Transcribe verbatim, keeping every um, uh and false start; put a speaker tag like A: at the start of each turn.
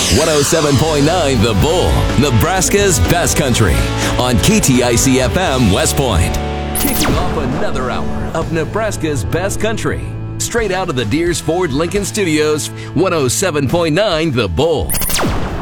A: one oh seven point nine The Bull, Nebraska's best country, on K T I C F M West Point. Kicking off another hour of Nebraska's best country. Straight out of the Deers Ford Lincoln Studios, one oh seven point nine The Bull.